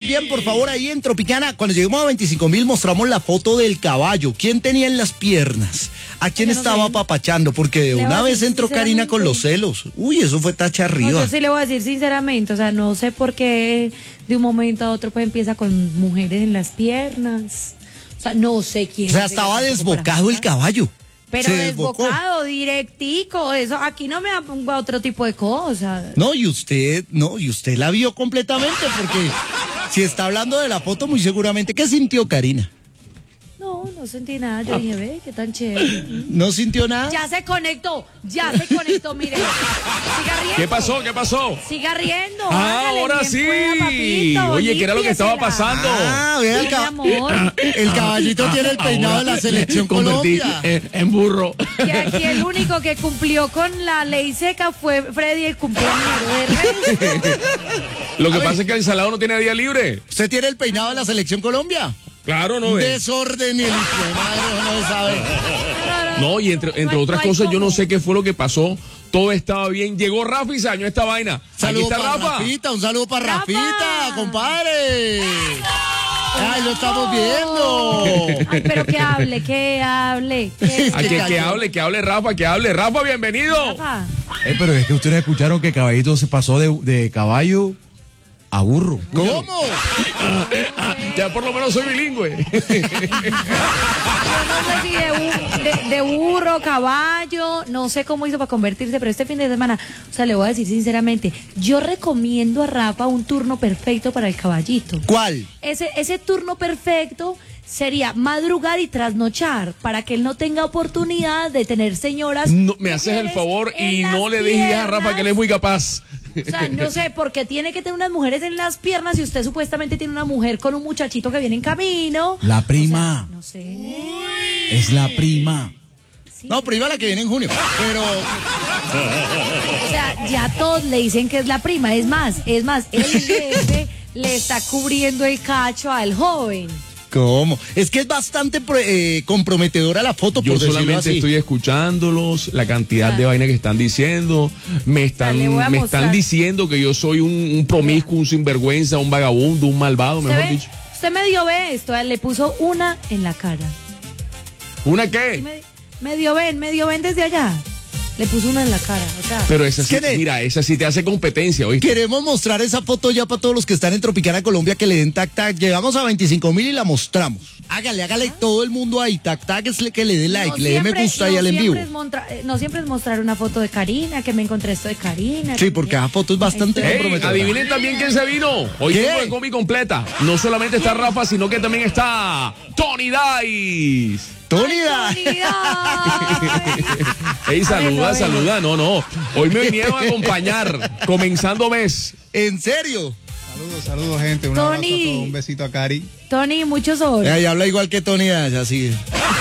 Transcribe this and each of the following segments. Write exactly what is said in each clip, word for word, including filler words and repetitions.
escriban por favor ahí en Tropicana. Cuando lleguemos a veinticinco mil mostramos la foto del caballo. ¿Quién tenía en las piernas? ¿A quién estaba apapachando? Porque de una vez entró Karina con los celos. Uy, eso fue tacha arriba. No, yo sí le voy a decir sinceramente, o sea, no sé por qué de un momento a otro pues empieza con mujeres en las piernas. O sea, no sé quién. O sea, estaba desbocado el caballo. Pero Se desbocado, directico, eso, aquí no me pongo a otro tipo de cosas. No, y usted, no, y usted la vio completamente, porque si está hablando de la foto, muy seguramente, ¿qué sintió Karina? No, no sentí nada, yo dije, ve, qué tan chévere. ¿No sintió nada? Ya se conectó, ya se conectó, mire. Siga riendo. ¿Qué pasó? ¿Qué pasó? Siga riendo. Ah, hágale, ahora bien sí. pueda, papito, Oye, ¿qué era lo que estaba límpiesela. pasando? Ah, vea, el, Sí, cab- mi amor. el caballito tiene el peinado de la selección Convertí Colombia. en, en burro. Y aquí el único que cumplió con la ley seca fue Freddy, el cumpleaños de Reyes. Lo que A pasa ver. es que el Salado no tiene día libre. ¿Usted tiene el peinado de la selección Colombia? Claro, ¿no ves? Desorden y el madre no sabe. No, y entre, entre No hay- otras no hay cosas, yo cómo. no sé qué fue lo que pasó. Todo estaba bien. Llegó Rafa y se dañó esta vaina. Aquí Saludo está para Rafa. Rafita, un saludo para Rafa. Rafita, compadre. Ay, lo estamos viendo. Ay, pero que hable, que hable. Que, A que, cayó. que hable, que hable Rafa, que hable. Rafa, bienvenido. Rafa, Eh, pero es que ustedes escucharon que Caballito se pasó de, de caballo a burro. ¿Cómo? Ya por lo menos soy bilingüe. yo no sé si de, bu- de- de burro, caballo, no sé cómo hizo para convertirse, pero este fin de semana, o sea, le voy a decir sinceramente, yo recomiendo a Rafa un turno perfecto para el caballito. ¿Cuál? Ese, ese turno perfecto sería madrugar y trasnochar para que él no tenga oportunidad de tener señoras. No, me haces el mujeres favor y en no las le dejes a Rafa piernas. que él es muy capaz. O sea, no sé, porque tiene que tener unas mujeres en las piernas y usted supuestamente tiene una mujer con un muchachito que viene en camino. La prima. No sé. Es la prima. Sí. No, prima la que viene en junio. Pero O sea, ya todos le dicen que es la prima. Es más, es más, el jefe le está cubriendo el cacho al joven. ¿cómo? Es que es bastante pro- eh, comprometedora la foto, Yo por decirlo solamente así. estoy escuchándolos, la cantidad de vaina que están diciendo, me están, Le voy a me mostrar. están diciendo que yo soy un, un promiscuo, un sinvergüenza, un vagabundo, un malvado, ¿Usted, mejor ve? dicho. Usted medio ve esto, le puso una en la cara. ¿Una Sí, qué? me- medio ven, medio ven desde allá. Le puso una en la cara. O sea, Pero esa sí, ¿Qué de- mira, esa sí te hace competencia, ¿oíste? Queremos mostrar esa foto ya para todos los que están en Tropicana Colombia, que le den tac tac. Llegamos a veinticinco mil y la mostramos. Hágale, hágale todo el mundo ahí. Tac tac es le- que le dé like, no le dé me siempre- gusta y no al en vivo. siempre es montra- eh, no siempre es mostrar una foto de Karina, que me encontré esto de Karina. Sí, que- porque esa foto es bastante Ey, Ey, comprometedora. adivinen también quién se vino. Hoy ¿Qué? tengo el combi completa. No solamente está Rafa, sino que también está Tony Dice. Tony, Ay, Tony, ay. Ey, saluda, A ver, a ver. saluda. No, no. Hoy me vinieron a acompañar, comenzando mes. ¿en serio? Saludos, saludos, gente. Un Tony. abrazo a todos. Un besito a Cari. Tony, mucho sol. Ahí habla igual que Tony Dash, así.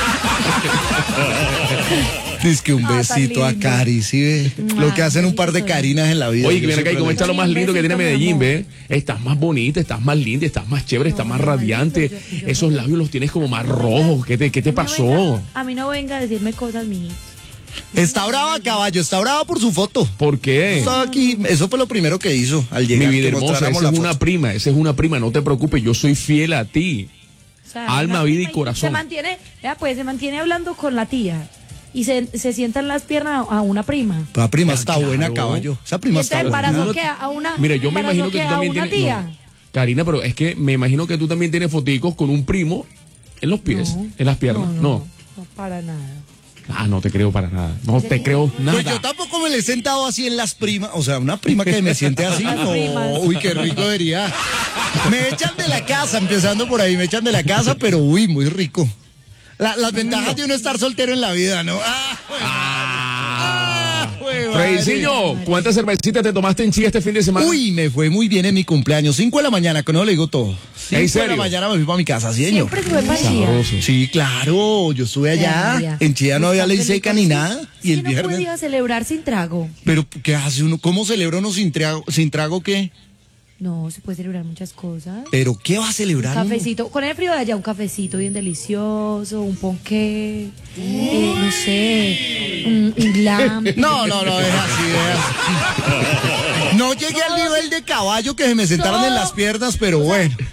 Dice que un Ah, tan besito a lindo. Cari, ¿sí ve? Lo que hacen un par de besito. Carinas en la vida. Oye, Yo que viene acá y siempre cómo le está lo digo. más lindo que tiene besito, mi Medellín, amor. ¿ve? Estás más bonita, estás más linda, estás más chévere, estás más No, radiante. lindo, yo- yo- Esos labios los tienes como más rojos. ¿Qué te, qué te A mí no pasó? venga- a mí no venga a decirme cosas, mi. Está brava, caballo, está brava por su foto. ¿Por qué? Estaba aquí, eso fue lo primero que hizo al Mi llegar. vida que hermosa, mostráramos esa la es una foto. prima, esa es una prima, no te preocupes, yo soy fiel a ti. O sea, Alma, una vida y prima corazón. Se mantiene, vea, pues se mantiene hablando con la tía y se, se sientan las piernas a una prima. La prima está Claro. buena, caballo. Esa prima ¿Y está este buena. embarazo qué? ¿A una? Mira, yo me embarazo imagino que qué? tú ¿A también una tienes. tía? no. Karina, pero es que me imagino que tú también tienes foticos con un primo en los pies, No. en las piernas. No, no, no, para nada. Ah, no te creo para nada. No te creo nada. Pues yo tampoco me le he sentado así en las primas. O sea, una prima que me siente así. Las No, primas. uy, qué rico sería. Me echan de la casa, empezando por ahí, me echan de la casa, pero uy, muy rico. La- las ventajas de uno estar soltero en la vida, ¿no? Ah, güey. Ah, güey, madre. Frediciño, ¿cuántas cervecitas te tomaste en Chile este fin de semana? Uy, me fue muy bien en mi cumpleaños. Cinco de la mañana, con eso le digo todo. Cinco de serio? la mañana me fui para mi casa, ¿sí, señor? Siempre fue para Chía. Sabroso. Sí, claro, yo estuve allá. Ya, ya. En Chía no había ley seca ni nada. Y Sí, el no viernes. podía celebrar sin trago. Pero, ¿qué hace uno? ¿Cómo celebra uno sin trago? ¿Sin trago qué? No, se puede celebrar muchas cosas. ¿Pero qué va a Un celebrar uno? cafecito, con el frío de allá, un cafecito bien delicioso, un ponqué, eh, no sé, un, un glam. No, no, no, es así, es así. No llegué al nivel de caballo que se me sentaron en las piernas, pero bueno.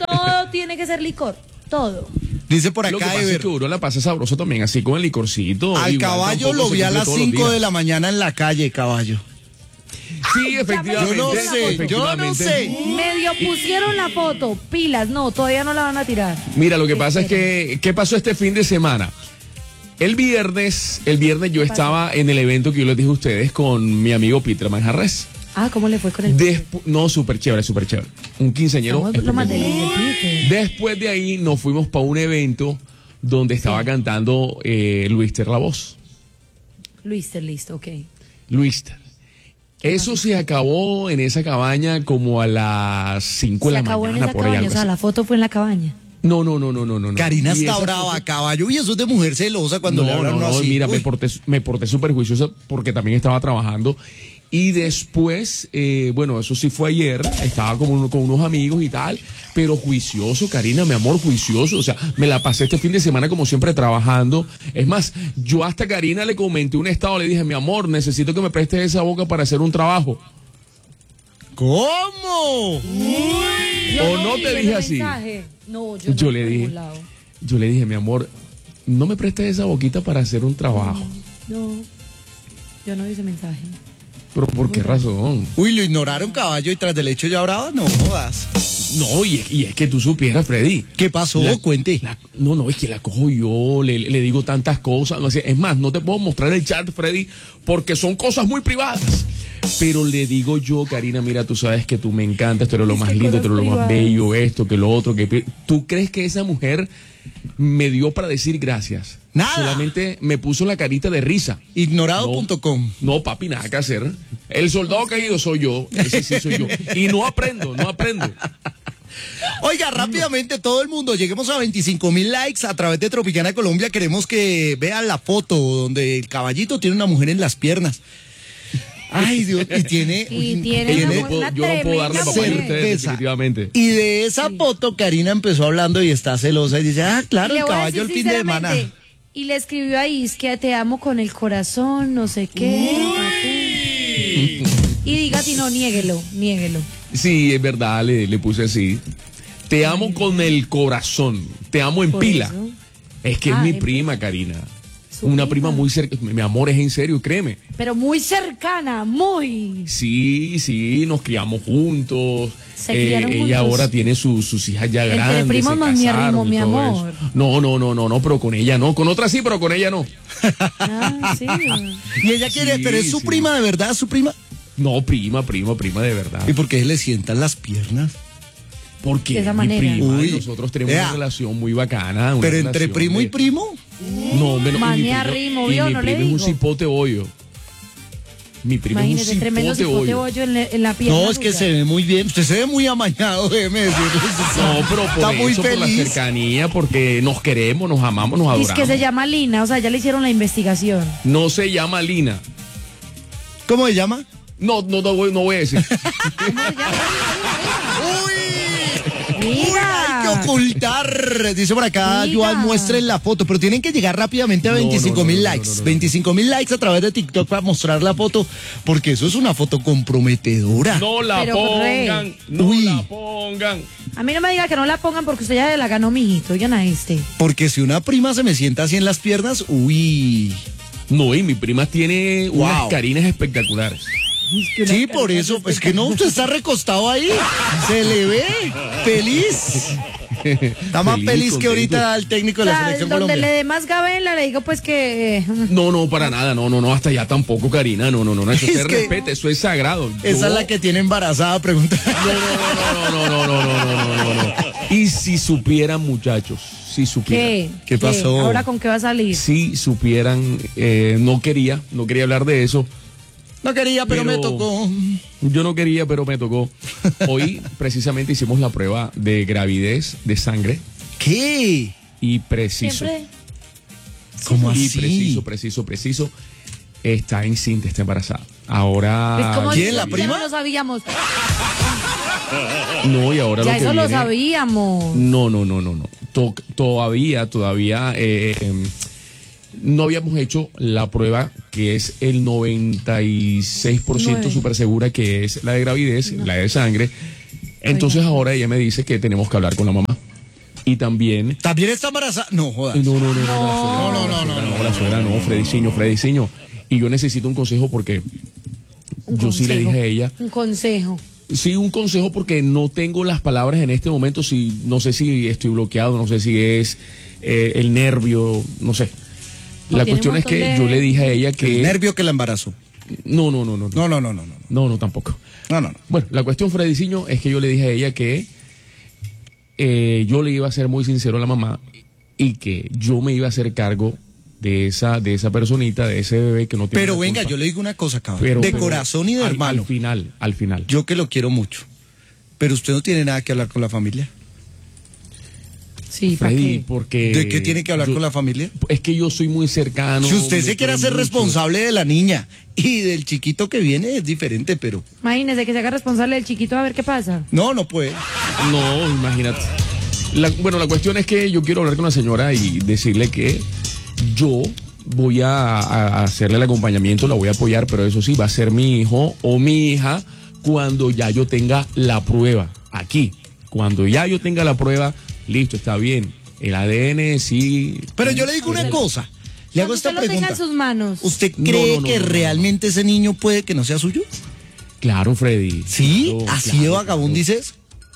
todo tiene que ser licor, todo. Dice por Lo que acá, pasa es Ever, que uno la pasa sabroso también, así con el licorcito. al Igual caballo tampoco lo se vi a cumple las todos los cinco días. de la mañana en la calle, caballo. Sí, Yo efectivamente. no sé, yo no efectivamente. sé. Medio pusieron la foto, pilas, no, todavía no la van a tirar. Mira, lo que pasa es que, ¿qué pasó este fin de semana? El viernes, el viernes yo estaba en el evento que yo les dije a ustedes con mi amigo Peter Manjarres. Ah, ¿cómo le fue con el Despu- no, súper chévere, súper chévere. Un quinceañero. Somos lo más espectacular. de Peter. Después de ahí nos fuimos para un evento donde estaba cantando eh, Luister la voz. Luister, listo, ok. Luister. Eso se acabó en esa cabaña como a las cinco de Se la acabó en mañana, esa por ahí cabaña, algo o sea, así. la foto fue en la cabaña. No, no, no, no, no, no. no. Karina Y está esa brava, foto- caballo. Uy, eso es de mujer celosa cuando le No, hablan no, uno no, así. mira, me Uy. porté, me porté súper juicioso porque también estaba trabajando. Y después, eh, bueno, eso sí fue ayer, estaba con, uno- con unos amigos y tal, pero juicioso, Karina, mi amor, juicioso. O sea, me la pasé este fin de semana como siempre trabajando. Es más, yo hasta a Karina le comenté un estado, le dije, mi amor, necesito que me prestes esa boca para hacer un trabajo. ¿Cómo? ¿O no te dije así? No, yo, Yo no le por dije, ningún lado. yo le dije, mi amor, no me prestes esa boquita para hacer un trabajo. No, yo no vi ese mensaje. ¿Pero por qué razón? Uy, lo ignoraron, caballo, y tras del hecho ya brava, no jodas. No, y, y es que tú supieras, Freddy. ¿Qué pasó? La- Cuente. la- no, no, es que la cojo yo, le, le digo tantas cosas. No sé, es más, no te puedo mostrar el chat, Freddy, porque son cosas muy privadas. Pero le digo yo, Karina, mira, tú sabes que tú me encantas, tú eres lo Es más que lindo, tú cosas eres lo más privadas. bello, esto, que lo otro. que ¿Tú crees que esa mujer me dio para decir gracias? Nada. Solamente me puso la carita de risa. Ignorado punto com. No, papi, nada que hacer. El soldado caído soy yo. Ese sí soy yo. Y no aprendo, no aprendo. Oiga, rápidamente todo el mundo, lleguemos a veinticinco mil likes a través de Tropicana Colombia. Queremos que vean la foto donde el caballito tiene una mujer en las piernas. Ay, Dios, y tiene... Y uy, tiene Yo una no mu- puedo, una yo no puedo darle tremenda papel a mujer. ustedes, certeza. definitivamente. Y de esa foto Karina empezó hablando y está celosa y dice, ah, claro, Le el voy a caballo el decir fin de semana. sinceramente, y le escribió ahí, es que te amo con el corazón, no sé qué. Y diga si no, niéguelo, niéguelo. Sí, es verdad, le, le puse así. Te amo con el corazón. Te amo en Por pila. eso. Es que es Ah, mi en prima, Karina. Su Una prima. prima muy cerca. Mi amor, es en serio, créeme. Pero muy cercana, muy. Sí, sí, nos criamos juntos. Se Eh, criaron ella juntos. ahora tiene su- sus hijas ya Entre grandes. primos se no es mi casaron arrimo, y mi todo amor. eso. No, no, no, no, no, pero con ella no. Con otra sí, pero con ella no. Ah, sí. Y ella quiere, Sí, pero es su sí. prima de verdad, su prima. No, prima, prima, prima de verdad. ¿Y por qué le sientan las piernas? Porque De esa mi manera. prima y Uy, nosotros tenemos vea. una relación muy bacana. una Pero entre relación primo y de- primo. No, menos. Más y mi me primo- arrimo, y ¿vio? mi No le primo es un digo. cipote bollo. Mi primo Imagínese, es un tremendo cipote cipote bollo. bollo en, la- en la pierna. No, es que suya. se ve muy bien. Usted se ve muy amañado, déjeme decirle. No, pero por Está muy eso, por la feliz. cercanía, porque nos queremos, nos amamos, nos Es adoramos. que se llama Lina, o sea, ya le hicieron la investigación. No se llama Lina. ¿Cómo se llama? No, no, no, voy, no voy a decir. ¡Uy! Mira. Hay que ocultar. Dice por acá, Diga. Joan, muestren la foto, pero tienen que llegar rápidamente a No, veinticinco mil no, no, no, likes. no, no, no. veinticinco mil likes a través de TikTok para mostrar la foto, porque eso es una foto comprometedora. No la Pero, pongan, Rey. no Uy. la pongan. A mí no me diga que no la pongan porque usted ya la ganó, mijito. Oigan a este. Porque si una prima se me sienta así en las piernas, uy. No, y mi prima tiene unas Wow. carinas espectaculares. Sí, por eso, es que no, usted está recostado ahí, se le ve feliz. Está más Feliz, feliz que contento. ahorita el técnico O de la sea, selección donde Colombia. le dé más gabela, le digo pues que... eh, No, no, para nada, no, no, no, hasta allá tampoco, Karina, no, no, no, no, eso Es se que- respete, eso es sagrado. Esa Yo- es la que tiene embarazada, pregunta. No, no, no, no, no, no, no, no, no, no. Y si supieran, muchachos, si supieran. ¿Qué? ¿Qué pasó? ¿Ahora con qué va a salir? Si supieran, eh, no quería, no quería hablar de eso. No quería, pero, Pero- me tocó. Yo no quería, pero me tocó. Hoy precisamente hicimos la prueba de gravidez de sangre ¿Qué? y preciso. Siempre... ¿Cómo Y así? preciso, preciso, preciso. Está encinta, está embarazada. Ahora. Pues, ¿cómo ¿quién, si la ya prima? no lo sabíamos. No, y ahora Ya lo que eso lo viene- sabíamos. No, no, no, no, no. To- todavía, todavía eh, em, no habíamos hecho la prueba que es el noventa y seis por ciento Nueve. súper segura que es la de gravidez, la de sangre. Entonces Oiga. ahora ella me dice que tenemos que hablar con la mamá. Y también... ¿También está embarazada? No, jodas. No, no, no, no, No, no, no, no, no, no, la suegra no, Frediciño, Frediciño. Y yo necesito un consejo porque Un yo sí le consejo, dije a ella, Un consejo. sí, un consejo porque no tengo las palabras en este momento, si no sé si estoy bloqueado, no sé si es eh, el nervio, no sé. No, La tiene cuestión un es que montón de- yo le dije a ella El que... nervio que la embarazó. No, no, no, no, no, No, no, no, no, no. no, no, tampoco. No, no, no. Bueno, la cuestión, Frediciño, es que yo le dije a ella que eh, yo le iba a ser muy sincero a la mamá y que yo me iba a hacer cargo de esa, de esa personita, de ese bebé que no tiene Pero la venga, culpa. yo le digo una cosa, cabrón. Pero- de pero corazón y de al- hermano. Al final, al final. Yo que lo quiero mucho. Pero usted no tiene nada que hablar con la familia. Sí, ¿para Freddy, qué? porque... ¿De qué tiene que hablar yo- con la familia? Es que yo soy muy cercano. Si usted me se quiere quiero hacer mucho. responsable de la niña y del chiquito que viene es diferente, pero Imagínese que se haga responsable del chiquito a ver qué pasa. no, no puede. No, imagínate. La- bueno, la cuestión es que yo quiero hablar con la señora y decirle que yo voy a, a hacerle el acompañamiento, la voy a apoyar, pero eso sí, va a ser mi hijo o mi hija cuando ya yo tenga la prueba aquí. Cuando ya yo tenga la prueba, listo, está bien. El A D N sí. Pero yo le digo una cosa. Le hago Cuando esta usted lo tenga pregunta. en sus manos. ¿Usted No, cree no, no, que no, no. realmente ese niño puede que no sea suyo? Claro, Freddy. ¿Sí? Claro, ¿Así claro, de vagabundo claro. dices?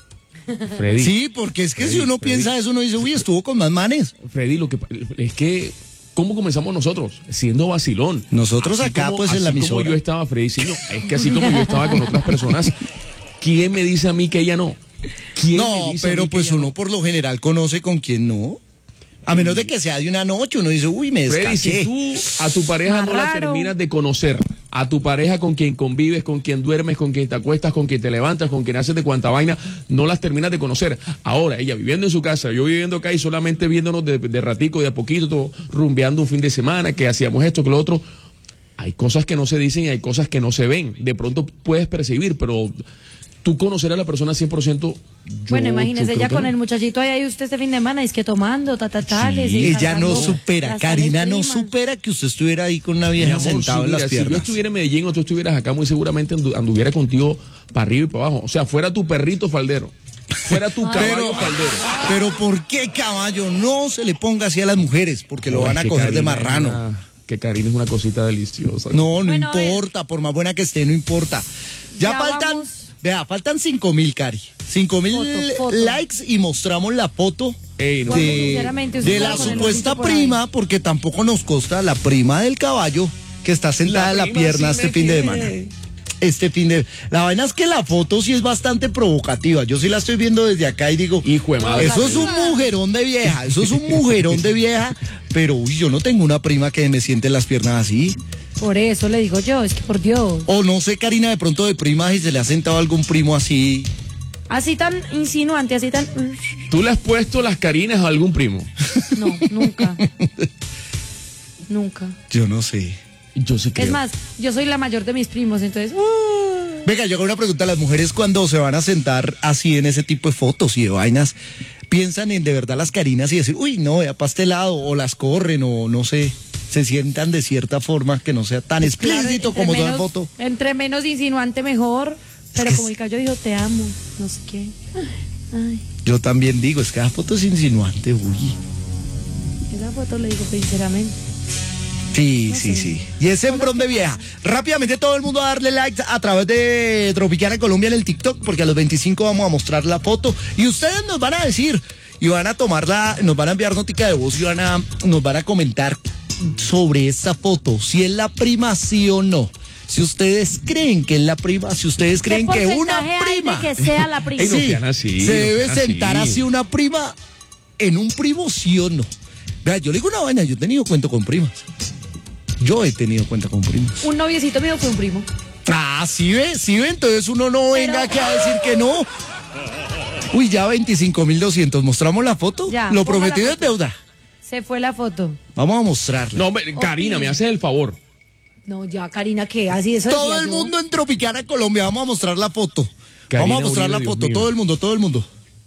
Freddy. Sí, porque es que si Freddy, uno Freddy. piensa eso, uno dice, uy, estuvo con más manes. Freddy, lo que pa- es que, ¿cómo comenzamos nosotros? Siendo vacilón. Nosotros Así acá, como- pues, en la así como emisora. yo estaba, Freddy, sí, no, es que así como yo estaba con otras personas, ¿quién me dice a mí que ella no? ¿Quién me No, dice a pero mí que pues ella uno no? por lo general conoce con quién no. A menos de que sea de una noche, uno dice, uy, me Freddy, descaché. si tú a tu pareja Más no la raro. terminas de conocer, a tu pareja con quien convives, con quien duermes, con quien te acuestas, con quien te levantas, con quien haces de cuanta vaina, no las terminas de conocer. Ahora, ella viviendo en su casa, yo viviendo acá y solamente viéndonos de, de ratico, de a poquito, todo, rumbeando un fin de semana, que hacíamos esto, que lo otro. Hay cosas que no se dicen y hay cosas que no se ven. De pronto puedes percibir, pero tú conocer a la persona cien por ciento. yo- Bueno, yo imagínese creo ya que con no. el muchachito ahí, ahí usted este fin de semana, es que tomando, ta, ta, ta, les Ella descargando no las supera, sales Karina no primas. supera que usted estuviera ahí con una Mi vieja amor, sentada si, en las mira, si yo piernas. estuviera en Medellín o tú estuvieras acá, muy seguramente andu- anduviera contigo para arriba y para abajo. O sea, fuera tu perrito faldero. Fuera tu caballo Pero, faldero. pero ¿por qué, caballo? No se le ponga así a las mujeres, porque lo No, van es a que coger de Karina es marrano. una- que Karina es una cosita deliciosa. No, no Bueno, a ver. importa, por más buena que esté, no importa. Ya, Ya faltan, vamos. vea, faltan cinco mil, Cari. Cinco mil Foto, foto. likes y mostramos la foto Ey, no. Cuando, de, sinceramente, usted de va la a poner supuesta un poquito por ahí. prima, porque tampoco nos consta la prima del caballo que está sentada en la prima pierna sí este me fin de quiere. semana. Este fin de... La vaina es que la foto sí es bastante provocativa. Yo sí la estoy viendo desde acá y digo... Hijo de madre. Eso es un mujerón de vieja, eso es un mujerón de vieja, pero uy, yo no tengo una prima que me siente en las piernas así. Por eso le digo yo, es que por Dios. O no sé, Karina, de pronto de primas y se le ha sentado algún primo así. Así tan insinuante, así tan... ¿Tú le has puesto las carinas a algún primo? No, nunca. Nunca. Yo no sé. Yo sí creo. Es más, yo soy la mayor de mis primos, entonces... uh, Venga, yo hago una pregunta a las mujeres cuando se van a sentar así en ese tipo de fotos y de vainas. ¿Piensan en de verdad las carinas y decir, uy, no, ya pastelado, o las corren, o no sé, se sientan de cierta forma que no sea tan explícito claro, como entre toda menos- foto? Entre menos insinuante, mejor. Pero como el caballo dijo, te amo, no sé qué. Ay, Yo también digo, es que la foto es insinuante, uy. esa foto le digo sinceramente. Sí, No sí, sé. sí. Y ese embrón de vieja. Rápidamente todo el mundo a darle likes a través de Tropicana Colombia en el TikTok, porque a los veinticinco vamos a mostrar la foto y ustedes nos van a decir y van a tomarla, nos van a enviar notica de voz y van a, nos van a comentar sobre esta foto, si es la prima sí o no. Si ustedes creen que es la prima, si ustedes creen ¿Qué que una porcentaje hay de prima que sea la prima? Ey, no sí, sean así, se no debe sean sentar así. así una prima en un primo sí o no. Vea, yo le digo una vaina, yo he tenido cuento con primas. Yo he tenido cuenta con primos. Un noviecito mío fue un primo. Ah, sí ve, sí ve, entonces uno no venga aquí a decir que no. Uy, ya veinticinco mil doscientos, ¿mostramos la foto? Ya, Lo ponga la prometido es foto. deuda. Se fue la foto. Vamos a mostrarla. No, hombre, Karina, me haces el favor. No, ya, Karina, ¿qué? Así eso Todo decía el yo. mundo en Tropicana Colombia, vamos a mostrar la foto. Karina vamos a mostrar Uribe, la Dios foto, mío. todo el mundo, todo el mundo.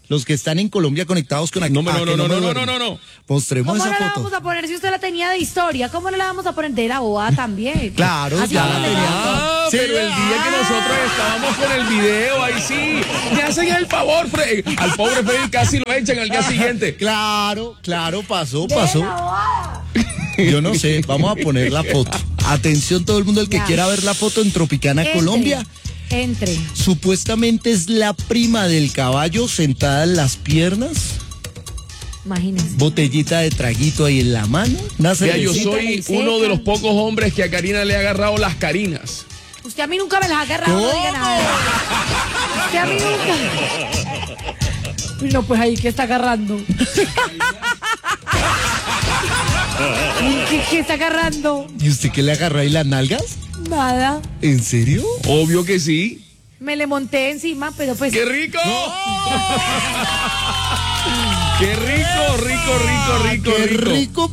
Los que están en Colombia conectados con aquí. No, no, Ah, no, que no, no, me no, duermo. no, no, no. Mostremos ¿Cómo no esa la foto. vamos a poner si usted la tenía de historia? ¿Cómo no la vamos a poner de la boda también? Claro, Así ya como la le tenía. damos. Ah, Sí, pero el día que ah. nosotros estábamos con el video, ahí sí, me hacen el favor, Freddy. Al pobre Freddy casi lo echan al día siguiente. Claclaro, claro, pasó, De pasó. la boda. Yo no sé, vamos a poner la foto. Atención todo el mundo, el que Ya. quiera ver la foto en Tropicana Entre, Colombia. Entre. Supuestamente es la prima del caballo sentada en las piernas, Imagínense. botellita de traguito ahí en la mano. Una Mira, yo cervecita. soy seca. uno de los pocos hombres que a Karina le ha agarrado las carinas. Usted a mí nunca me las ha agarrado, no diga ¿Cómo? nada. Usted a mí nunca. Uy, no, pues ahí, ¿qué está agarrando? ¿Qué, qué está agarrando? ¿Y usted qué le agarró ahí las nalgas? Nada. ¿En serio? Obvio que sí. Me le monté encima, pero pues. ¡Qué rico! ¡Qué rico, rico, rico, rico, ¡Qué rico! rico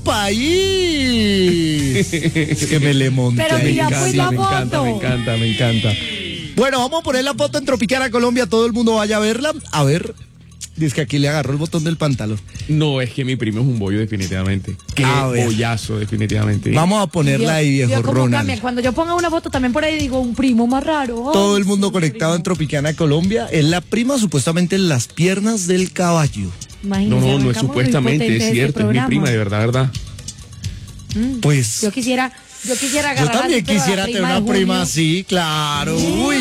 país! Es que me le monté. Pero ahí. mira, Me pues, encanta, la me encanta, foto. me encanta, me encanta. Bueno, vamos a poner la foto en Tropicana Colombia, todo el mundo vaya a verla. A ver, dice que aquí le agarró el botón del pantalón. No, es que mi primo es un bollo definitivamente. Qué A ver. bollazo definitivamente. Vamos a ponerla ahí, Vio- viejo vio cómo cambia. Ronald. Cuando yo ponga una foto también por ahí digo un primo más raro. Ay, Todo el mundo sí, conectado en primo. Tropicana Colombia. Es la prima supuestamente en las piernas del caballo. No, Imagínense, no, no es arrancamos muy supuestamente, potente es este cierto, es mi programa. prima, de verdad, verdad. Pues Yo quisiera, yo quisiera yo agarrar también así, pero a la quisiera tener de una prima Julio. así, claro. Uy.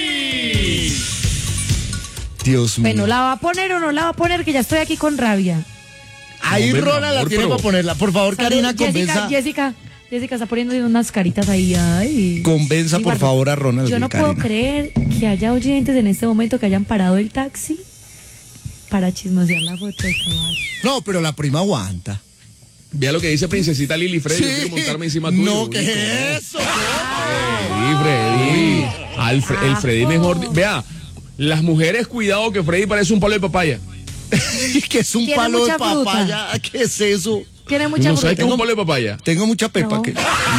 Dios mío. Bueno, ¿la va a poner o no la va a poner? Que ya estoy aquí con rabia. Ahí Hombre, mi Ronald la amor, tiene pero- para ponerla. Por favor, Karina, Jessica, convenza. Jessica, Jessica está poniendo unas caritas ahí. Ay. Convenza, Sí, por guarda. favor, a Ronald. Yo y no puedo Karina. creer que haya oyentes en este momento que hayan parado el taxi para chismosear la foto de caballo. No, pero la prima aguanta. Vea lo que dice Princesita Lili Freddy, yo quiero montarme encima tuyo. No, ¿qué bonito, es eso? Freddy, Freddy. Al Fre- el Freddy mejor. di- Vea, las mujeres, cuidado que Freddy parece un palo de papaya. ¿Qué es un Tiene palo de mucha fruta. papaya? ¿Qué es eso? Tiene mucha ¿No sabes qué es fruta. un palo de papaya? Tengo mucha pepa. No. que-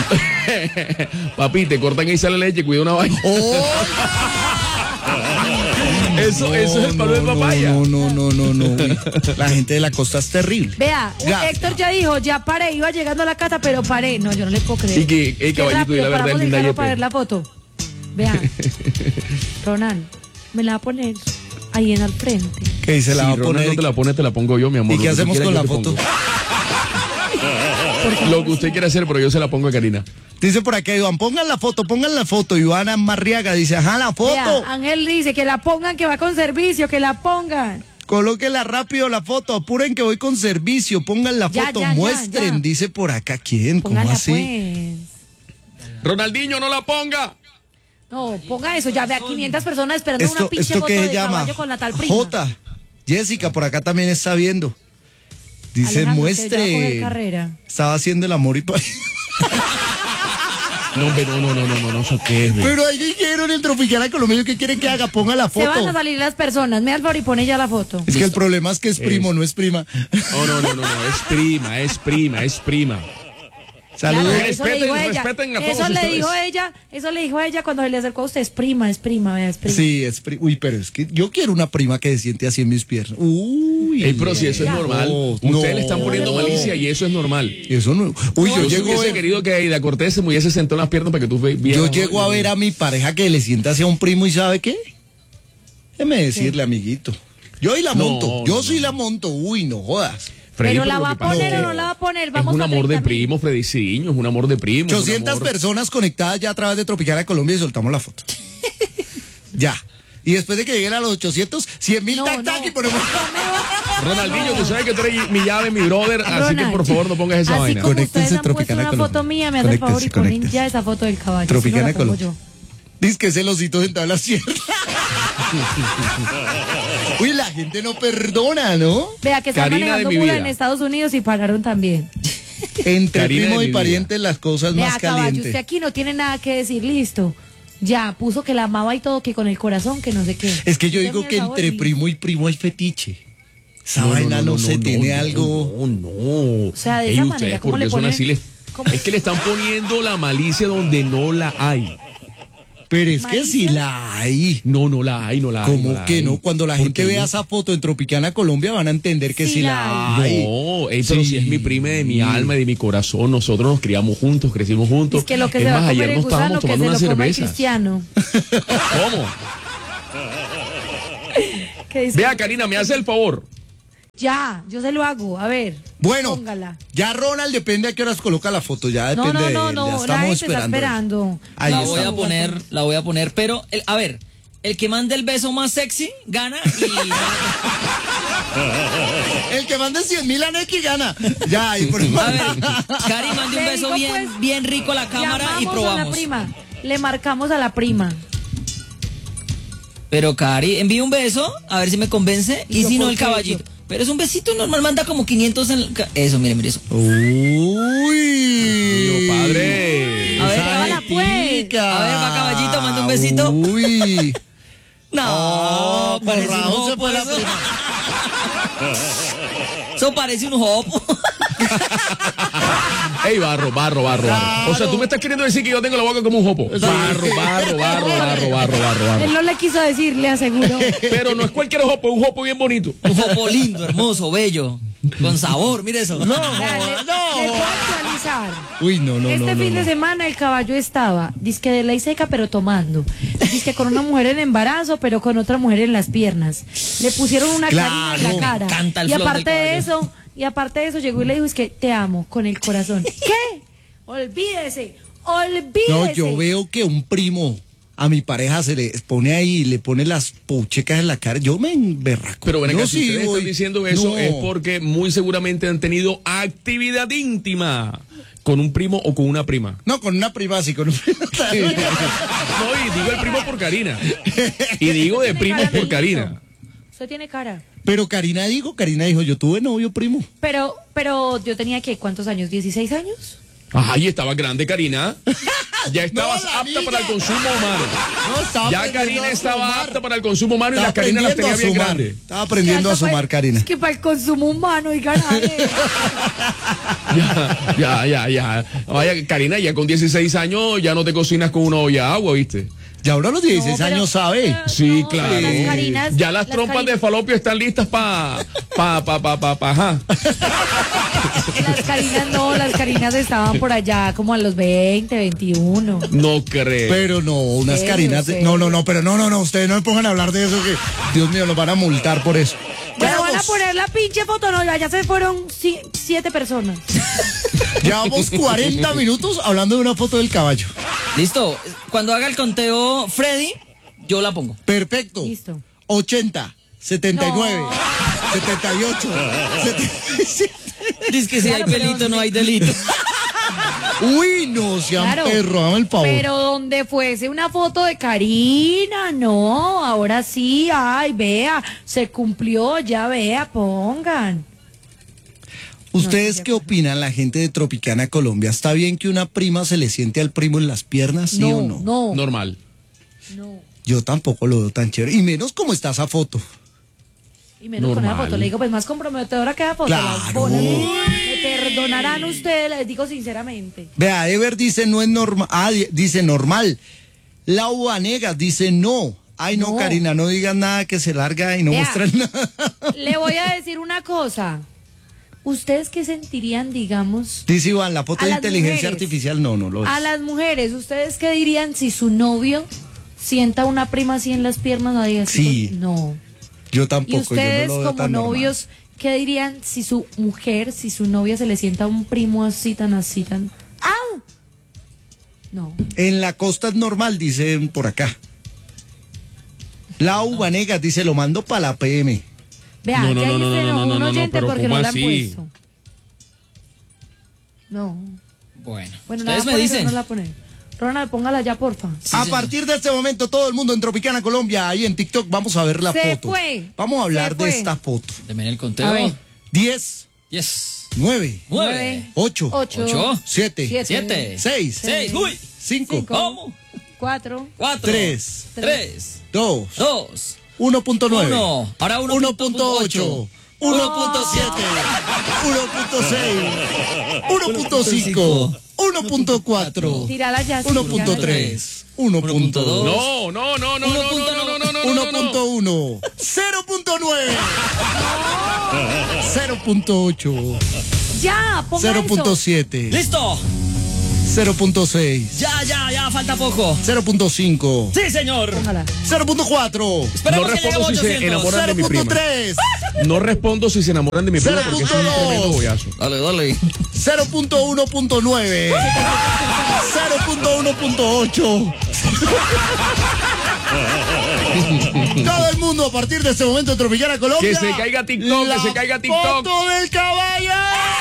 Papi, te cortan y sale la leche, cuida una vaina. ¡Oh! Eso, eso es el palo de no, papaya. No, no, no, no, no. Uy, la gente de la costa es terrible. Vea, Ya. Héctor ya dijo, ya paré, iba llegando a la casa, pero paré. No, yo no le puedo creer. Y que, Qué hey, caballito, y rápido, la verdad paramos es el linda carro Yepe. para ver la foto. Vea, Ronald, me la va a poner ahí en al frente. ¿Qué dice? La Si va a Ronald poner. no te la pone, te la pongo yo, mi amor. ¿Y qué Lo que tú hacemos quieras, con yo la te foto? pongo. Lo que usted quiera hacer, pero yo se la pongo a Karina. Dice por acá Iván, pongan la foto, pongan la foto. Ivana Marriaga dice, ajá, la foto. Vea, Ángel dice que la pongan, que va con servicio, que la pongan. Colóquenla rápido la foto, apuren que voy con servicio, pongan la Ya, foto, ya, ya, muestren, ya. dice por acá, ¿quién? ¿Cómo Póngala así? pues. Ronaldinho, no la ponga. No, ponga eso, ya vea quinientas personas esperando Esto, una pinche esto foto que de se llama caballo con la tal prima. J. Jessica por acá también está viendo. Dice, Alejandro, usted ya va a coger muestre. carrera. Estaba haciendo el amor y pa- No, hombre, no, no, no, no, no, no, eso qué es, ve. Pero ahí dijeron el Tropicana Colombiano, ¿qué quieren que haga? Ponga la Se van a foto. salir las personas. Me da el favor y pone ya la foto. Es que el problema es que es primo, Es. no es prima. No, no, no, no, no, es prima, es prima, es prima. Saludos. Claro, eso le Respeten, dijo ella. respeten a Eso todos le ustedes. dijo ella, eso le dijo ella cuando se le acercó a usted. Es prima, es prima, vea, es prima. Sí, es prima. Uy, pero es que yo quiero una prima que se siente así en mis piernas. Uy. Ey, pero si eso es Ya. normal. No, Ustedes no. le están poniendo malicia y eso es normal. Eso no. Uy, yo, Yo llego a hubiese ver, querido que Aida Cortés se me hubiese sentado en las piernas para que tú ve- vieras. yo llego a ver a mi pareja que le sienta hacia un primo y ¿sabe qué? Déjeme decirle, amiguito. Yo y la No, monto. Yo no, sí la monto. Uy, no jodas. Freddy, Pero la lo va que a pasa poner es o que no la va a poner. Es Vamos un a amor de treinta mil. primo, Frediciño, es un amor de primo. es un ochocientas amor- personas conectadas ya a través de Tropicana Colombia y soltamos la foto. Ya. Y después de que lleguen a los ochocientos, cien mil No, tac tac no. y ponemos. Ronaldinho, tú sabes que tú eres mi llave, mi brother, así que Ronald, por favor no pongas esa así vaina. como Conéctense, ustedes han puesto Tropicana una Colombia. foto mía, me hace el favor y Conéctense, ponen conéctense. ya esa foto del caballo. Tropicana Si no la pongo Colombia. yo. Dice que es el osito sentado en la sierra. Uy, la gente no perdona, ¿no? Vea que están Karina de manejando mi mula vida. en Estados Unidos y pararon también. Entre Karina primo de y mi pariente las cosas Vea, más caballo, usted calientes. aquí no tiene nada que decir, listo. Ya, puso que la amaba y todo, que con el corazón, que no sé qué. Es que yo Usted digo me que da favor entre y- primo y primo hay fetiche. Esa vaina no, se tiene no, algo. No, no. O sea, de Ey, esa ustedes, manera, ¿cómo ¿por le qué son ponen? así? Les- ¿Cómo? Es que le están poniendo la malicia donde no la hay. Pero es que Marisa. si la hay. No, no la hay, no la hay. ¿Cómo la que hay. no? Cuando la gente Porque vea esa foto en Tropicana Colombia van a entender que Sí sí, la la No, hay. ey, pero si es mi prima de mi alma y de mi corazón, nosotros nos criamos juntos, crecimos juntos. Es que lo que es se va más, a comer ayer el nos gusano, estábamos que tomando se unas lo coma el cervezas. cristiano. ¿Cómo? ¿Qué dice? Vea, Karina, me hace el favor. Ya, yo se lo hago. A ver. Bueno, Póngala. ya Ronald depende a qué horas coloca la foto, ya depende No, no, de no, él, no. ya La estamos gente está esperando. esperando. Ahí la está. voy a poner, la voy a poner, pero el- a ver, el que mande el beso más sexy gana y El que mande cien mil a Neki gana. Ya, ahí por a ver, Cari mande un Le beso digo, bien, pues, bien rico a la cámara y Llamamos a la probamos. prima. Le marcamos a la prima. Pero Cari, envíe un beso, a ver si me convence, y Yo, si no ¿por el qué? caballito. Pero es un besito normal, manda como quinientos en el ca- eso, mire, mire eso. Uy. Dios padre. A ver, Esa hágala, pues. jetica. A ver, va, caballito, manda un besito. Uy. No, Oh, parece por un Raúl se jopo fue la eso. prima. Eso parece un jopo. Ey, barro, barro, barro, barro. O sea, tú me estás queriendo decir que yo tengo la boca como un jopo. Barro, barro, barro, barro, barro, barro, barro. Él no le quiso decir, le aseguro. Pero no es cualquier jopo, es un jopo bien bonito. Un jopo lindo, hermoso, bello, con sabor, mire eso. No, Vea, le, no. le puedo actualizar. Uy, no, no, Este no, no, fin de no. semana el caballo estaba, dizque de ley seca, pero tomando. Dizque con una mujer en embarazo, pero con otra mujer en las piernas. Le pusieron una carina en Claro, la cara. me encanta el y flow aparte del de caballo. eso, y aparte de eso, llegó y le dijo, es que te amo con el corazón. ¿Qué? Olvídese, olvídese. No, yo veo que un primo a mi pareja se le pone ahí, le pone las pochecas en la cara. Yo me emberraco. Pero ven acá, Yo si sí ustedes voy- están diciendo eso No. es porque muy seguramente han tenido actividad íntima con un primo o con una prima. No, con una prima sí, con un primo. No, y digo el primo por Karina. Y digo de Tiene primos cara, por amiguito. Karina. Usted tiene cara. Pero Karina dijo, Karina dijo, yo tuve novio primo. Pero, pero yo tenía que, ¿cuántos años? ¿dieciséis años? Ay, estaba grande Karina. Ya estabas No, la apta niña. para el consumo humano. No, estaba Ya aprendiendo Karina a estaba sumar. apta para el consumo humano y Estaba las Karina las aprendiendo tenía a bien sumar. grandes. Estaba aprendiendo a Ya, eso fue- sumar, Karina. Es que para el consumo humano, y ganar. Ya, ya, ya, ya. Vaya, Karina, ya con dieciséis años ya no te cocinas con una olla de agua, ¿viste? Ya ahora a los dieciséis No, pero- años sabe. Sí, No, claro. las Karinas- ya las, las trompas Karinas- de falopio están listas para pa, pa, pa, pa, pa, ajá. Las carinas no, las carinas estaban por allá como a los veinte, veintiuno. No creo. Pero no, unas Serio, Karinas. de- serio. No, no, no, pero no, no, no. Ustedes no me pongan a hablar de eso que, Dios mío, nos van a multar por eso. Bueno, van a Llevamos- poner la pinche foto, no, ya se fueron si- siete personas. Llevamos cuarenta minutos hablando de una foto del caballo. Listo, cuando haga el conteo Freddy, yo la pongo. Perfecto. Listo. ochenta, setenta y nueve, No. setenta y ocho, setenta y siete. Dice que si Claro, hay pero delito, no ¿dónde? hay delito. Uy, no sean Claro. perro, dame el favor. Pero donde fuese una foto de Karina, no, ahora sí, ay, vea, se cumplió, ya vea, pongan. ¿Ustedes No, qué opinan, la gente de Tropicana Colombia? ¿Está bien que una prima se le siente al primo en las piernas, sí no, o no? no, Normal. no. Yo tampoco lo veo tan chévere. Y menos como está esa foto. Y menos con la Normal. foto, le digo, pues más comprometedora que la foto. Claro. las ponen. Me perdonarán ustedes, les digo sinceramente. Vea, Ever dice no es normal. Ah, di- dice normal. Lau Vanegas dice no. Ay, no, No. Karina, no digas nada que se larga y no Vea. muestran nada. Le voy a decir una cosa. ¿Ustedes qué sentirían, digamos, Dice Iván, la foto A de las inteligencia mujeres. artificial no, no lo es. a las mujeres, ustedes qué dirían si su novio sienta una prima así en las piernas? No diga así, Sí. no. Yo Y tampoco, ustedes yo no lo veo como tan normal. novios, ¿qué dirían si su mujer, si su novia se le sienta un primo así tan así tan... ¡Ah! No. En la costa es normal, dicen por acá. Lau Vanegas dice, lo mando para la P M. Vea, No, no, ya no, no, dice no, no, un no, no, oyente pero porque ¿cómo no la han así? puesto. No. Bueno, Bueno, la ustedes va a me poner, dicen. no la ponen. Ronald, póngala ya, porfa. A señor. partir de este momento, todo el mundo en Tropicana Colombia, ahí en TikTok, vamos a ver la Se foto. fue. Vamos a hablar Se de fue. esta foto. Deme el conteo. A ver. diez, Yes. nueve, Nueve. ocho, Ocho. Ocho. siete, Siete. Siete. seis, Seis. Uy. cinco, Cinco. ¿Cómo? Cuatro. Cuatro. tres, Tres. dos, Dos. uno punto nueve, Uno. Ahora uno uno punto ocho, uno punto siete, uno punto seis, uno punto cinco, uno punto cuatro, Tírala ya. sí, uno punto tírala. tres, uno punto dos, No, no, no, no, no, no, no, no, no, no, uno no, no. punto uno, cero punto nueve, cero punto ocho, Ya, ponga cero punto eso. siete, ¡Listo! cero punto seis, Ya, ya, ya, falta poco. cero punto cinco, Sí, señor. Póngala. cero punto cuatro, Esperemos No que respondo lleguemos a si se ochocientos. enamoran de mi cero punto prima. tres, No respondo si se enamoran de mi prima porque es un cero punto dos. tremendo boyazo. Dale, dale. cero punto uno punto nueve, cero punto uno punto ocho. Todo el mundo a partir de este momento en Tropicana Colombia. Que se caiga TikTok, que la se caiga TikTok. Foto del caballo.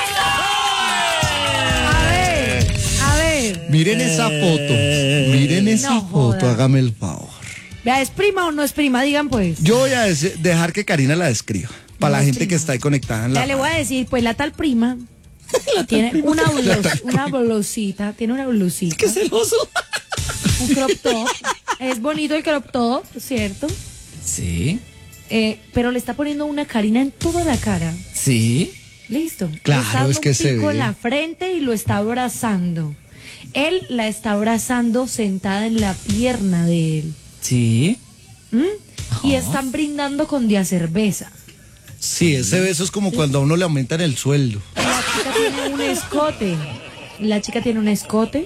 A ver, a ver. Miren esa foto. Miren esa No foto, joda. hágame el favor. Vea, ¿es prima o no es prima? Digan pues. Yo voy a des- dejar que Karina la describa. Para No la es gente prima. que está ahí conectada en la. Ya le voy a decir, pues la tal prima tiene una, blos- una blusita, tiene una blusita, ¡Qué celoso! un crop top. Es bonito el crop top, ¿cierto? Sí, Eh, pero le está poniendo una Karina en toda la cara. sí. Listo. Claro, Le está dando es que un se pico ve. en la frente y lo está abrazando. Él la está abrazando sentada en la pierna de él. Sí. ¿Mm? Y están brindando con dia cerveza. Sí, ese beso es como cuando a uno le aumentan el sueldo. La chica tiene un escote. La chica tiene un escote.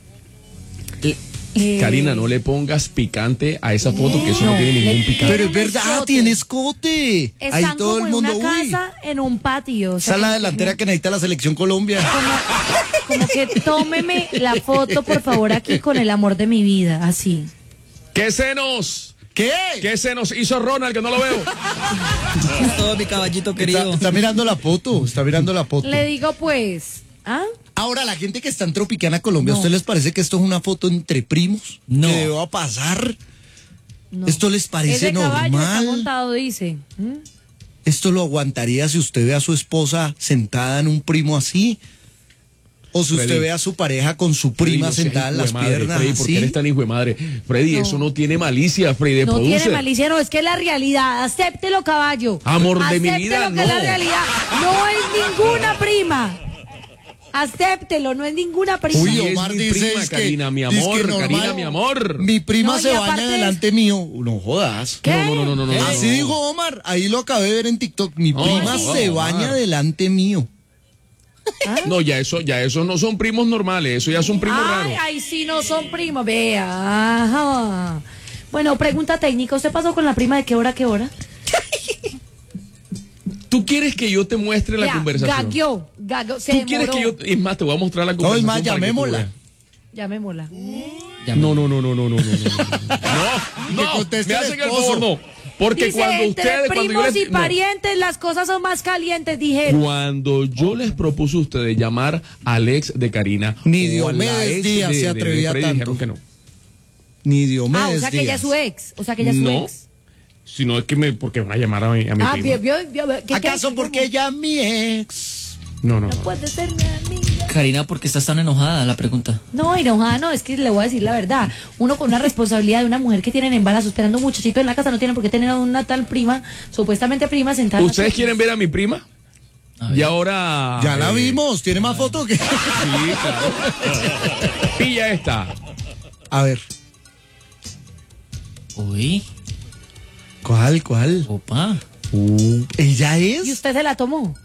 Eh, Karina, no le pongas picante a esa foto, que eso no, No, tiene ningún le- picante. Pero es un verdad, escote. tiene escote. Están Ahí todo como el mundo, en una uy. casa, en un patio. o sea, Esa es la como- delantera que necesita la selección Colombia. Como, como que tómeme la foto, por favor, aquí con el amor de mi vida, así. ¿Qué se nos? ¿Qué? ¿Qué se nos hizo Ronald que no lo veo? Es todo mi caballito Está, querido. está mirando la foto, está mirando la foto. Le digo, pues, ¿ah? Ahora, la gente que está en Tropicana Colombia, ¿a ustedes les parece que esto es una foto entre primos? No. ¿Qué va a pasar? No. ¿Esto les Es parece de caballo, está normal? montado, dice. ¿Mm? ¿Esto lo aguantaría si usted ve a su esposa sentada en un primo así? ¿O si usted Freddy. ve a su pareja con su Freddy, prima no seas sentada en hijo de las madre, piernas Freddy, ¿por qué así? eres tan hijo de madre? Freddy, No. eso no tiene malicia, Freddy, de No producer. tiene malicia, no, es que es la realidad. Acéptelo, caballo. Amor de mi Acéptelo vida, que es la no. realidad. No es ninguna prima. Acéptelo, no es ninguna prima. Uy, Sí, es Omar mi dice prima, es que, Karina, mi dice amor, que normal, Karina, mi amor. Mi prima No, y se baña aparte- delante mío. No jodas. ¿Qué? No, no, no, no, no, no. Así no. dijo Omar, ahí lo acabé de ver en TikTok. Mi No, prima no, se Omar. baña delante mío. No, ya eso, ya esos no son primos normales, eso ya son primos Ay, raros. ay, sí, no son primos, vea. Ajá. Bueno, pregunta técnica. ¿Usted pasó con la prima de qué hora a qué hora? ¿Tú quieres que yo te muestre la Vea, conversación? gagueó, gagueó, se ¿Tú quieres que demoró. yo, es más, te voy a mostrar la No, conversación? es más, para que tú llamémosla. veas. Llamémosla. No, no, no, no, no, no, no, no, no, Que no, conteste me el hacen el esposo. favor, no, porque Dice, cuando entre ustedes, cuando yo primos les, y no. parientes las cosas son más calientes, dijeron. Cuando yo les propuse a ustedes llamar al ex de Karina, Ni o a la Diomedes ex Díaz de- se de- de atrevía Freddy, tanto. dijeron que no. Ni Diomedes Ah, o sea que ella Díaz. es su ex. O sea que ella es su No, ex. si no es que me, porque van a llamar a mi, a mi Ah, prima. vio, vio, vio, vio, ¿qué- ¿Acaso qué- porque ella es mi ex? No, no, No no. puede ser mi amiga. Karina, ¿por qué estás tan enojada? La pregunta. No, enojada, no, es que le voy a decir la verdad. Uno con una responsabilidad de una mujer que tiene en embarazo, esperando un muchachito en la casa, no tiene por qué tener a una tal prima, supuestamente prima, sentada. en la ¿Ustedes silla. quieren ver a mi prima? A ver. Y ahora... Ya la eh, vimos, tiene más fotos que... Sí, claro. Pilla esta. A ver, Uy, ¿cuál, cuál? opa. Uh, ¿ella ¿Y es? usted se la tomó?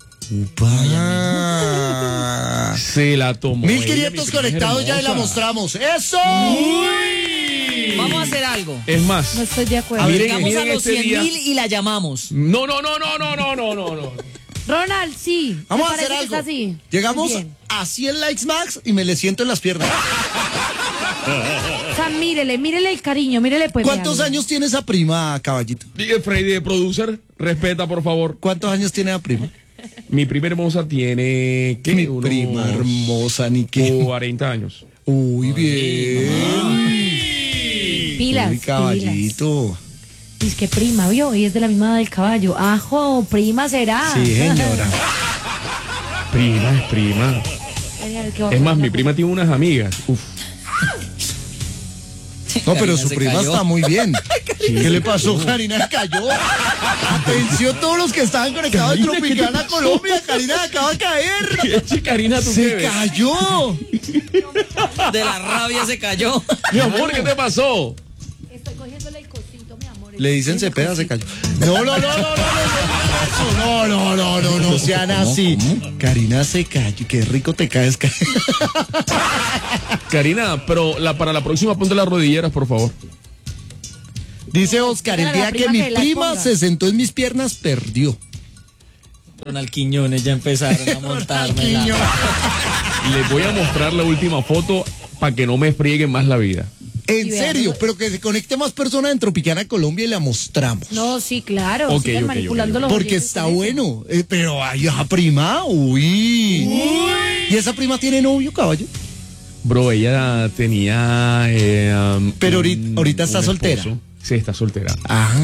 Upa. Se la tomó. mil ella, mi quinientos prima es conectados ya y la hermosa. mostramos. ¡Eso! Vamos a hacer algo. Es más, No estoy de acuerdo. A ver, Llegamos miren a los este cien día. mil y la llamamos. no, no, no, no, no, no, no, no, no. Ronald, sí. ¿te Vamos a parece hacer que algo. está así? Llegamos Bien. a cien likes max y me le siento en las piernas. O sea, mírele, mírele el cariño, mírele pues. ¿Cuántos véale. años tiene esa prima, caballito? Diga, Freddy, de producer, respeta, por favor. ¿Cuántos años tiene la prima? Mi prima hermosa tiene, ¿qué? Mi Unos prima hermosa, ni qué. cuarenta años. Uy, bien. Pilas, Uy, caballito. Es que prima, vio, y es de la misma edad del caballo. Ajo, prima será. Sí, señora. Prima, es prima. Ay, a ver, ¿qué va a Es más, poner? mi prima tiene unas amigas. Uf. No, pero Karina su se prima cayó. está muy bien. ¿Qué le pasó? Karina cayó. Atención todos los que estaban conectados en Karina, ¿qué te Tropicana pasó? Colombia. Karina acaba de caer. Eche, Karina, ¿tú qué Se ves? cayó. De la rabia se cayó. Mi amor, ¿qué te pasó? Estoy cogiéndole el cosito, mi amor. Le dicen Cepeda, se cayó. No, no, no, no, no, no, no, no, no, no, no sean así. Karina se cayó. Qué rico te caes, Karina. Karina, pero la, para la próxima ponte las rodilleras, por favor. Dice Oscar, el Dígale a día la que prima mi que las prima ponga. se sentó en mis piernas, perdió. Ronald Quiñones ya empezaron a montármela. Les voy a mostrar la última foto para que no me frieguen más la vida. En Y vean, serio, ¿no? pero que se conecte más personas en Tropicana Colombia y la mostramos. No, sí, claro. Ok, sigan ok, manipulando ok. los Porque oyentes está con eso. bueno. Eh, pero ay, esa prima, uy. ¿Y esa prima tiene novio, caballo? Bro, ella tenía... eh, um, Pero ahorita- un- ahorita está un soltera. esposo. Sí, está soltera. Ah.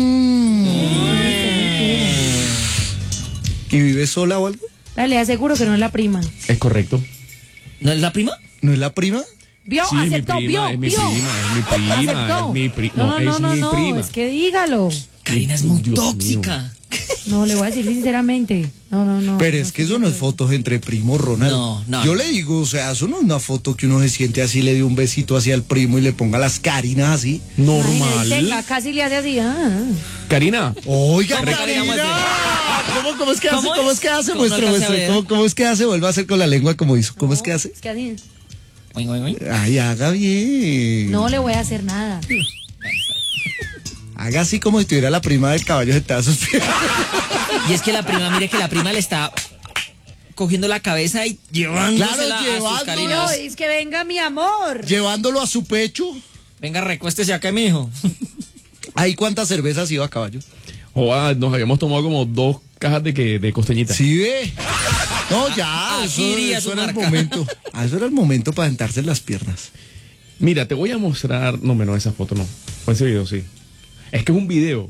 ¿Y vive sola o algo? Dale, aseguro que no es la prima. ¿Es correcto? ¿No es la prima? ¿No es la prima? Vio, Sí, es mi aceptó, prima, vio, es mi vio. prima, es mi prima, Aceptó. es mi pri- No, no, no, es no, mi no, prima. es que dígalo. Karina es muy Dios mío. tóxica. No, le voy a decir sinceramente. No, no, no. Pero es que eso no es fotos entre primo Ronald. No, no. Yo le digo, o sea, eso no es una foto que uno se siente así, le dé un besito hacia el primo y le ponga las carinas así. Imagínese, tenga, Normal. casi le hace así. Ah. Karina, Oiga, ¿Cómo, Karina. Karina, muestre? ¿Cómo, cómo es que hace? ¿Cómo ¿Cómo es? es que hace? ¿Cómo no Muestre, alcancé a muestre. ver? ¿Cómo, cómo es que hace? Vuelva a hacer con la lengua como hizo. ¿Cómo es que hace? Es que así. Oing, oing, oing. Ay, haga bien. No le voy a hacer nada. Haga así como si tuviera la prima del caballo sentada a sus pies. Y es que la prima, mire que la prima le está cogiendo la cabeza y llevándosela Claro, a sus llevándolo. Karinas. No, es que venga mi amor. Llevándolo a su pecho. Venga, recuéstese acá, mijo. ¿Ahí cuántas cervezas iba, caballo? joda, nos habíamos tomado como dos cajas de, que, de costeñita. Sí, ve. No, ya, eso, Aquí iría eso su era el marca. momento. Ah, eso era el momento para sentarse en las piernas. Mira, te voy a mostrar... No, menos esa foto no. Fue ese video, sí. Es que es un video.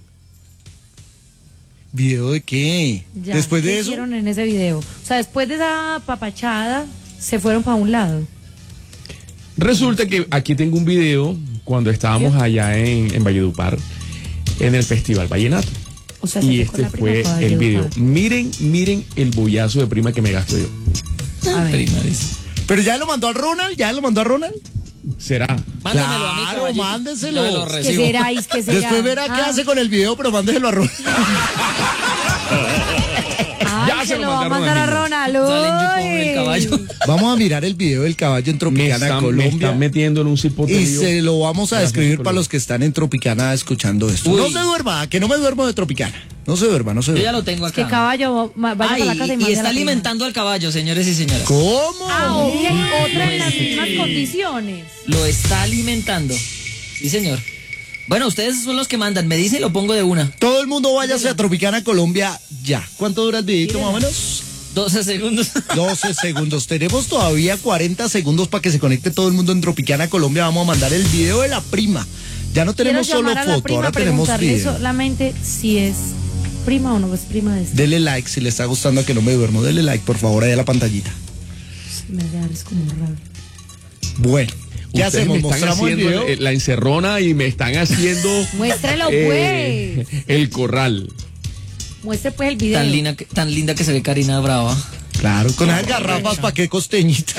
¿Video de qué? Ya, Después ¿qué de eso. hicieron en ese video? O sea, después de esa papachada, se fueron para un lado. Resulta que aquí tengo un video cuando estábamos allá en, en Valledupar, en el Festival Vallenato. O sea, se Y fue con este la prima fue para el video. Valledupar. Miren, miren el bollazo de prima que me gasto yo. A ver. Prima, dice. Pero ya lo mandó a Ronald, ya lo mandó a Ronald. ¿Será? Mándamelo a mí, Claro, caballito. mándeselo. Yo me lo ¿Qué recibo. será? ¿Es que será? Después verá qué Ah, hace con el video, pero mándeselo a Ronald. ay, Ya se se lo lo va a mandaron mandar a a mí. Ronald. Salen yo con el uy. caballo. Vamos a mirar el video del caballo en Me Tropicana, están, me Colombia. están metiendo en un Y cipoterío. se lo vamos a Gracias, describir Colombia. para los que están en Tropicana escuchando esto. Uy. No se duerma, que no me duermo de Tropicana. No se duerma, no se Yo ya duerma. lo tengo Que acá. caballo, ma- vaya Ay, para la casa y, mande y a está la prima. alimentando al caballo, señores y señoras. ¿Cómo? Ah, ok, otra en las mismas condiciones. Lo está alimentando. Sí, señor. Bueno, ustedes son los que mandan. Me dice y lo pongo de una. Todo el mundo váyase a Tropicana, Colombia, ya. ¿Cuánto dura el videito más o menos? doce segundos. doce segundos. Tenemos todavía cuarenta segundos para que se conecte todo el mundo en Tropicana, Colombia. Vamos a mandar el video de la prima. Ya no tenemos Quiero solo llamar a la foto, prima, ahora tenemos preguntarle video. solamente si es prima o no es prima de este. Dele like si le está gustando a que no me duermo. Dele like, por favor, ahí a la pantallita. Me da- es como raro. Bueno, ¿qué Ustedes hacemos? me están ¿Mostramos el haciendo video? el- la encerrona y me están haciendo Muéstrelo, eh, pues. el corral. Muestre pues el video. Tan linda, que, tan linda que se ve Karina Brava. Claro, con esas garrafas, ¿para qué costeñita?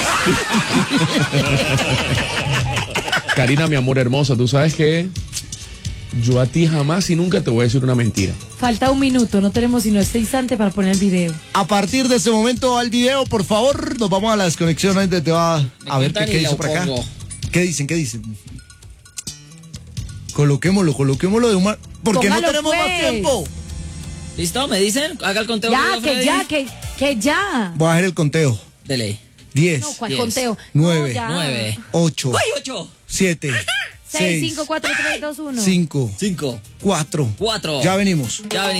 Karina, mi amor hermosa, tú sabes que yo a ti jamás y nunca te voy a decir una mentira. Falta un minuto, no tenemos sino este instante para poner el video. A partir de este momento al video, por favor, nos vamos a la desconexión. Ahí te va a ver qué, cuentan qué y hizo lo por acá. pongo. ¿Qué dicen? ¿Qué dicen? Coloquémoslo, coloquémoslo de un... Porque no Póngalo, tenemos más pues. tiempo. ¿Listo? ¿Me dicen? Haga el conteo. Ya, rápido, que Freddy. ya, que, que ya. Voy a hacer el conteo. De ley. diez, No, ¿cuál diez, conteo? nueve, No, ya. Nueve. ocho, ¡Ay, ocho! siete, seis, seis, cinco, cuatro, tres, dos, uno. cinco, Cinco. cuatro. Cuatro. Ya venimos. Ya venimos.